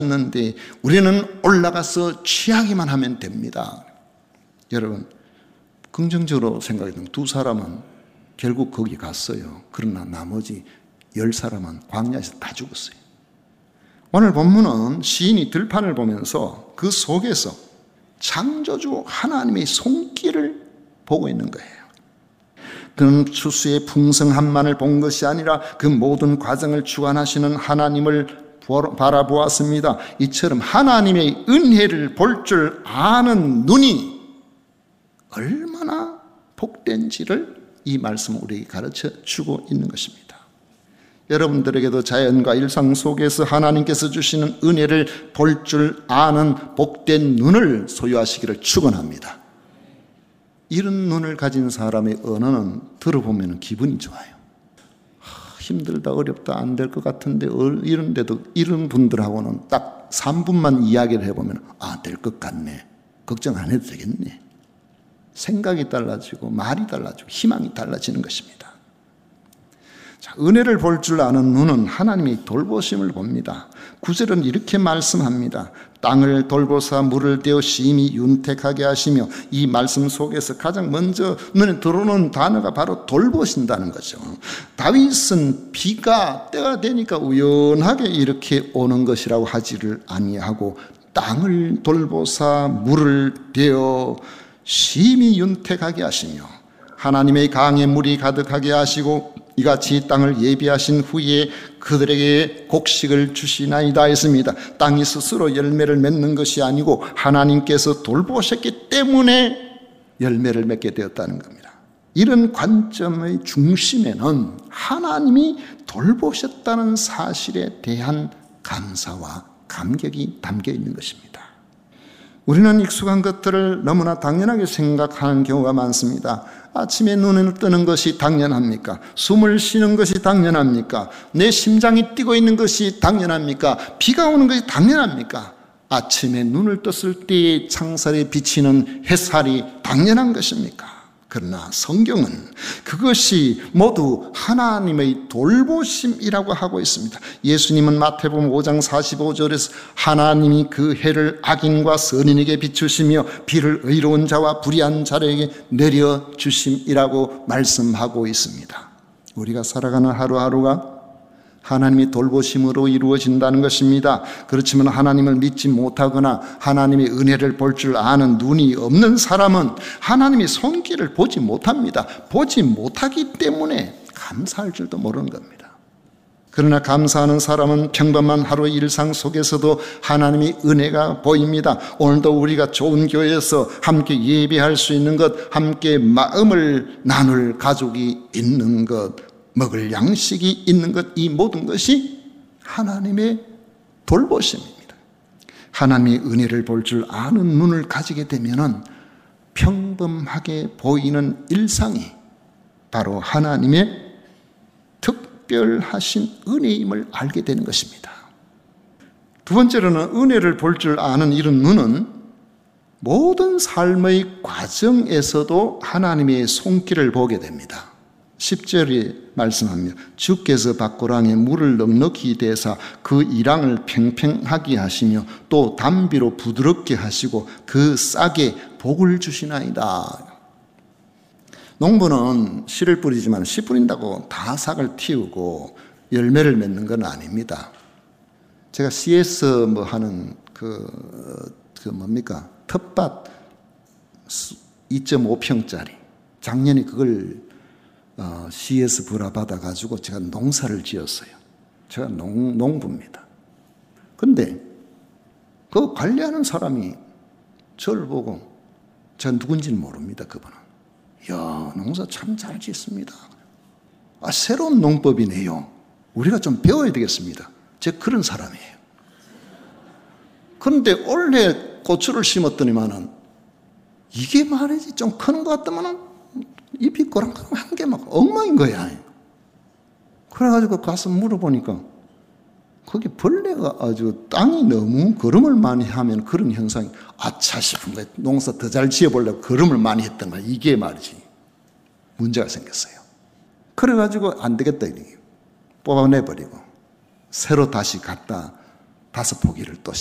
있는데 우리는 올라가서 취하기만 하면 됩니다. 여러분, 긍정적으로 생각해 보면 두 사람은 결국 거기 갔어요. 그러나 나머지 10사람은 광야에서 다 죽었어요. 오늘 본문은 시인이 들판을 보면서 그 속에서 창조주 하나님의 손길을 보고 있는 거예요. 그는 추수의 풍성함만을 본 것이 아니라 그 모든 과정을 주관하시는 하나님을 바라보았습니다. 이처럼 하나님의 은혜를 볼 줄 아는 눈이 얼마나 복된지를 이 말씀은 우리에게 가르쳐 주고 있는 것입니다. 여러분들에게도 자연과 일상 속에서 하나님께서 주시는 은혜를 볼 줄 아는 복된 눈을 소유하시기를 축원합니다. 이런 눈을 가진 사람의 언어는 들어보면 기분이 좋아요. 힘들다, 어렵다, 안 될 것 같은데 이런데도 이런 분들하고는 딱 3분만 이야기를 해보면 될 것 같네, 걱정 안 해도 되겠네. 생각이 달라지고 말이 달라지고 희망이 달라지는 것입니다. 자, 은혜를 볼 줄 아는 눈은 하나님의 돌보심을 봅니다. 9절은 이렇게 말씀합니다. 땅을 돌보사 물을 대어 심히 윤택하게 하시며, 이 말씀 속에서 가장 먼저 눈에 들어오는 단어가 바로 돌보신다는 거죠. 다윗은 비가 때가 되니까 우연하게 이렇게 오는 것이라고 하지를 아니하고 땅을 돌보사 물을 대어 심히 윤택하게 하시며 하나님의 강에 물이 가득하게 하시고 이같이 땅을 예비하신 후에 그들에게 곡식을 주시나이다 했습니다. 땅이 스스로 열매를 맺는 것이 아니고 하나님께서 돌보셨기 때문에 열매를 맺게 되었다는 겁니다. 이런 관점의 중심에는 하나님이 돌보셨다는 사실에 대한 감사와 감격이 담겨 있는 것입니다. 우리는 익숙한 것들을 너무나 당연하게 생각하는 경우가 많습니다. 아침에 눈을 뜨는 것이 당연합니까? 숨을 쉬는 것이 당연합니까? 내 심장이 뛰고 있는 것이 당연합니까? 비가 오는 것이 당연합니까? 아침에 눈을 떴을 때의 창살에 비치는 햇살이 당연한 것입니까? 그러나 성경은 그것이 모두 하나님의 돌보심이라고 하고 있습니다. 예수님은 마태복음 5장 45절에서 하나님이 그 해를 악인과 선인에게 비추시며 비를 의로운 자와 불의한 자에게 내려주심이라고 말씀하고 있습니다. 우리가 살아가는 하루하루가 하나님의 돌보심으로 이루어진다는 것입니다. 그렇지만 하나님을 믿지 못하거나 하나님의 은혜를 볼 줄 아는 눈이 없는 사람은 하나님의 손길을 보지 못합니다. 보지 못하기 때문에 감사할 줄도 모르는 겁니다. 그러나 감사하는 사람은 평범한 하루의 일상 속에서도 하나님의 은혜가 보입니다. 오늘도 우리가 좋은 교회에서 함께 예배할 수 있는 것, 함께 마음을 나눌 가족이 있는 것, 먹을 양식이 있는 것, 이 모든 것이 하나님의 돌보심입니다. 하나님의 은혜를 볼 줄 아는 눈을 가지게 되면 평범하게 보이는 일상이 바로 하나님의 특별하신 은혜임을 알게 되는 것입니다. 두 번째로는 은혜를 볼 줄 아는 이런 눈은 모든 삶의 과정에서도 하나님의 손길을 보게 됩니다. 10절에 말씀합니다. 주께서 밭고랑에 물을 넉넉히 대사 그 이랑을 팽팽하게 하시며 또 담비로 부드럽게 하시고 그 싹에 복을 주시나이다. 농부는 씨를 뿌리지만 씨 뿌린다고 다 싹을 틔우고 열매를 맺는 건 아닙니다. 제가 CS 하는 텃밭 2.5평짜리 작년에 그걸 CS 불화 받아가지고 제가 농사를 지었어요. 제가 농부입니다. 근데 그 관리하는 사람이 저를 보고, 제가 누군지는 모릅니다. 그분은. 이야, 농사 참 잘 짓습니다. 새로운 농법이네요. 우리가 좀 배워야 되겠습니다. 제가 그런 사람이에요. 그런데 올해 고추를 심었더니만은 이게 말이지 좀 크는 것 같더만은 잎이 꼬랑꼬랑 한 게 막 엉망인 거야. 그래가지고 가서 물어보니까 거기 벌레가 아주 땅이 너무 거름을 많이 하면 그런 현상이 아차 싶은 거야. 농사 더 잘 지어보려고 거름을 많이 했던 거야. 이게 말이지 문제가 생겼어요. 그래가지고 안 되겠다 이렇게 뽑아내버리고 새로 다시 갖다 5 포기를 또